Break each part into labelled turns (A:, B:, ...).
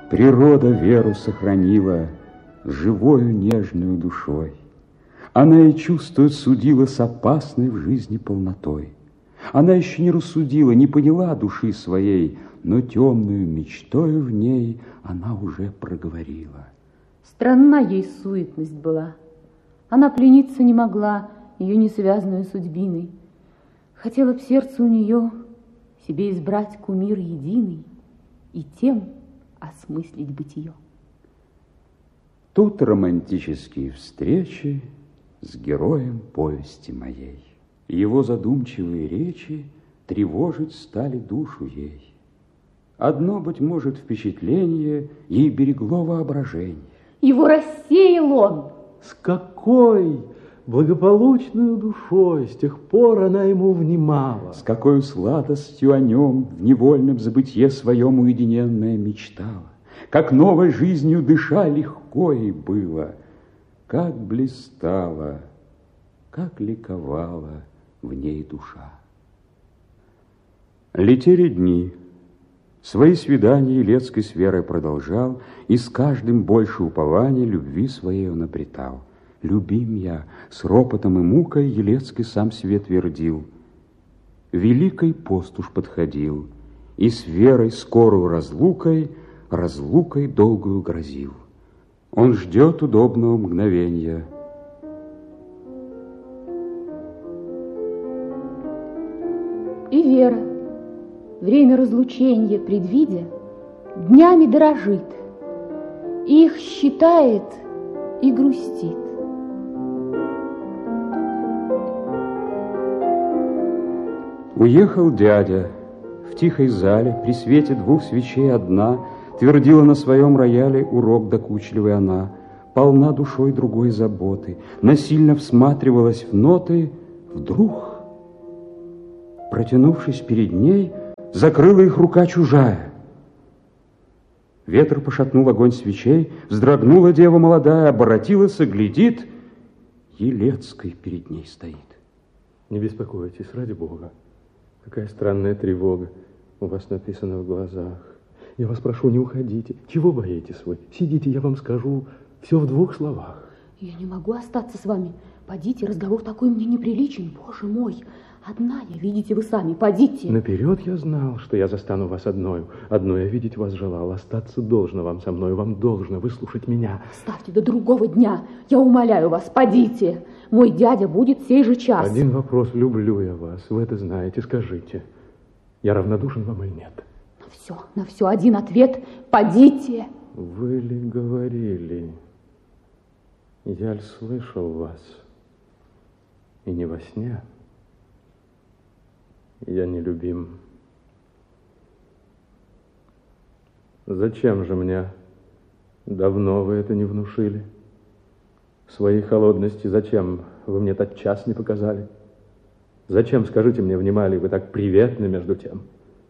A: Природа веру сохранила живою нежную душой. Она и чувствует судила с опасной в жизни полнотой. Она еще не рассудила, не поняла души своей, но темную мечтою в ней она уже проговорила.
B: Странна ей суетность была. Она плениться не могла ее несвязанную судьбиной. Хотела б сердце у нее себе избрать кумир единый и тем осмыслить бытие.
A: Тут романтические встречи с героем повести моей. Его задумчивые речи тревожить стали душу ей. Одно, быть может, впечатление ей берегло воображение.
B: Его рассеял он.
C: С какой благополучной душой с тех пор она ему внимала.
A: С какой сладостью о нем в невольном забытье своем уединенная мечтала. Как новой жизнью дыша легко ей было, как блистала, как ликовала в ней душа. Летели дни. Свои свидания Елецкой с Верой продолжал, и с каждым больше упования любви своей он обретал. Любим я, с ропотом и мукой Елецкий сам себе твердил. Великой пост уж подходил, и с Верой скорую разлукой долгую грозил. Он ждет удобного мгновения.
B: И Вера, время разлучения предвидя, днями дорожит, их считает и грустит.
A: Уехал дядя. В тихой зале при свете 2 свечей одна твердила на своем рояле урок докучливый она, полна душой другой заботы, насильно всматривалась в ноты, вдруг, протянувшись перед ней, закрыла их рука чужая. Ветер пошатнул огонь свечей, вздрогнула дева молодая, оборотилась и глядит, Елецкой перед ней стоит.
C: Не беспокойтесь, ради Бога. Какая странная тревога у вас написана в глазах. Я вас прошу, не уходите. Чего боитесь вы? Сидите, я вам скажу все в 2 словах.
B: Я не могу остаться с вами. Подите, разговор такой мне неприличен. Боже мой, одна я, видите вы сами, подите.
C: Наперед я знал, что я застану вас одною. Одной я видеть вас желал. Остаться должно вам со мной, вам должно выслушать меня.
B: Оставьте до другого дня. Я умоляю вас, подите. Мой дядя будет сей же час.
C: Один вопрос, люблю я вас. Вы это знаете, скажите. Я равнодушен вам или нет?
B: На все один ответ. Подите.
C: Вы ли говорили? Я ль слышал вас? И не во сне? Я не любим. Зачем же мне? Давно вы это не внушили. Своей холодности зачем вы мне тотчас не показали? Зачем, скажите мне, внимали вы так приветны между тем?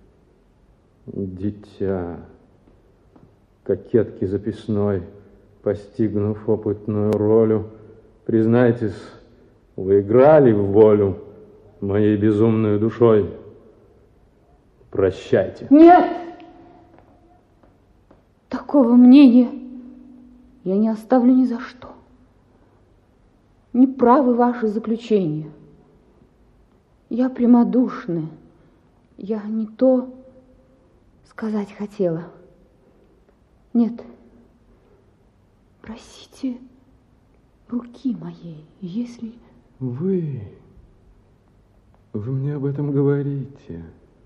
C: Дитя, кокетки записной, постигнув опытную роль, признайтесь, вы играли в волю моей безумной душой. Прощайте.
B: Нет! Такого мнения я не оставлю ни за что. Неправы ваши заключения. Я прямодушная. Я не то сказать хотела. Нет. Просите руки моей, если...
C: Вы мне об этом говорите.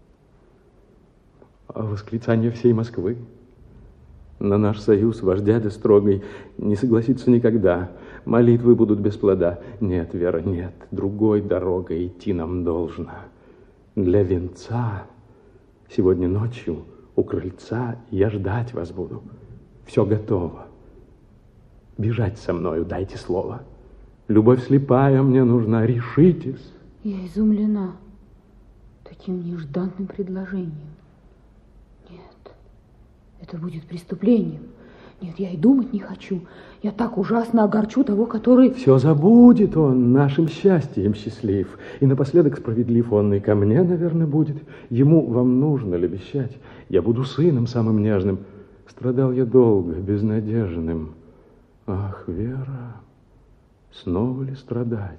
C: А восклицание всей Москвы на наш союз ваш дядя строгий не согласится никогда. Молитвы будут без плода. Нет, Вера, нет. Другой дорогой идти нам должно. Для венца сегодня ночью у крыльца я ждать вас буду. Все готово. Бежать со мною, дайте слово. Любовь слепая мне нужна, решитесь.
B: Я изумлена таким нежданным предложением. Нет, это будет преступлением. Нет, я и думать не хочу. Я так ужасно огорчу того, который...
C: Все забудет он, нашим счастьем счастлив. И напоследок справедлив он и ко мне, наверное, будет. Ему вам нужно ли обещать? Я буду сыном самым нежным. Страдал я долго, безнадежным. Ах, Вера, снова ли страдать?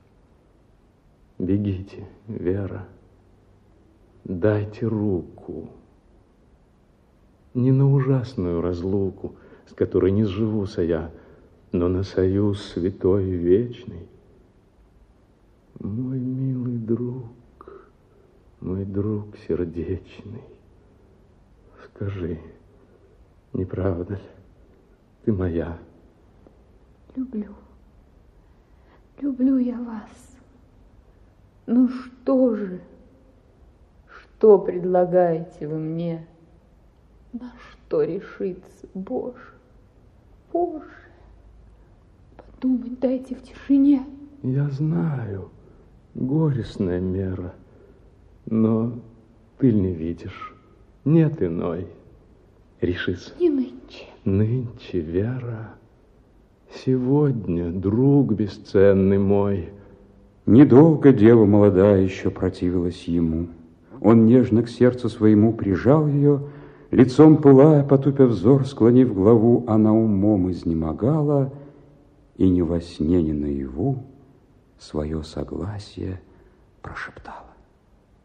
C: Бегите, Вера, дайте руку. Не на ужасную разлуку, с которой не сживуся я, но на союз святой и вечный. Мой милый друг, мой друг сердечный, скажи, не правда ли, ты моя?
B: Люблю, люблю я вас. Ну что же, что предлагаете вы мне? На что решиться, Боже, Боже? Подумать дайте в тишине.
C: Я знаю, горестная мера, но ты не видишь, нет иной. Решись.
B: Не нынче.
C: Нынче, Вера, сегодня, друг бесценный мой.
A: Недолго дева молодая еще противилась ему. Он нежно к сердцу своему прижал ее, лицом пылая, потупя взор, склонив главу, она умом изнемогала, и ни во сне, ни наяву свое согласие прошептала.